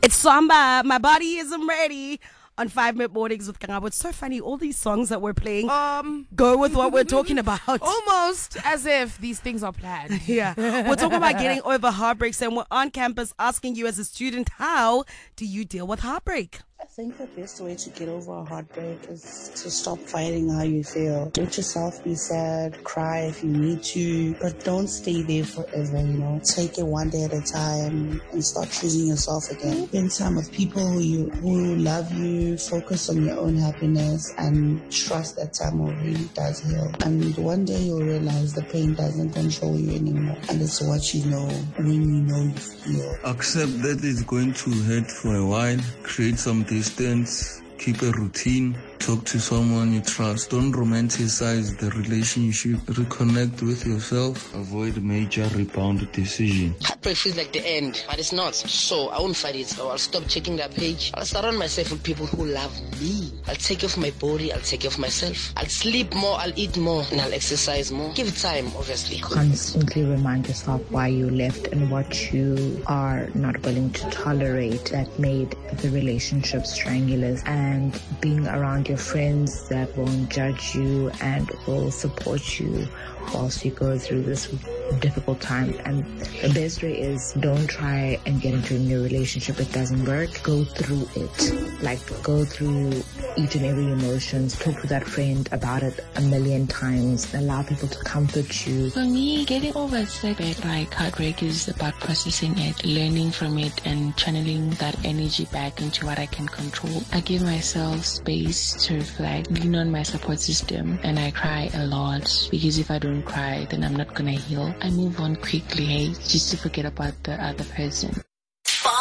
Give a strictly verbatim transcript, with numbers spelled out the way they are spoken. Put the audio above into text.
It's Samba. My body isn't ready. On Five Minute Mornings with Kangabo. It's so funny. All these songs that we're playing Um, go with what we're talking about. Almost as if these things are planned. Yeah. We're talking about getting over heartbreaks, and we're on campus asking you as a student, how do you deal with heartbreak? I think the best way to get over a heartbreak is to stop fighting how you feel. Let yourself be sad, cry if you need to, but don't stay there forever, you know. Take it one day at a time and start choosing yourself again. Spend time with people who you who love you, focus on your own happiness, and trust that time will really does heal. And one day you'll realize the pain doesn't control you anymore, and it's what you know when you know you feel. Accept that it's going to hurt for a while. Create some distance, keep a routine, talk to someone you trust. Don't romanticize the relationship. Reconnect with yourself. Avoid major rebound decision. Heartbreak feels like the end, but it's not. So I won't fight it. So I'll stop checking that page. I'll surround myself with people who love me. I'll take care of my body. I'll take care of myself. I'll sleep more. I'll eat more. And I'll exercise more. Give it time, obviously. Constantly remind yourself why you left and what you are not willing to tolerate that made the relationship strenuous, and being around your friends that won't judge you and will support you whilst you go through this difficult time. And the best way is, don't try and get into a new relationship. It doesn't work. Go through it. Like, go through each and every emotions. Talk to that friend about it a million times. Allow people to comfort you. For me, getting over a setback like heartbreak is about processing it, learning from it, and channeling that energy back into what I can control. I give myself space to reflect, lean on my support system, and I cry a lot, because if I don't cry, then I'm not gonna heal. I move on quickly, hey, just to forget about the other person.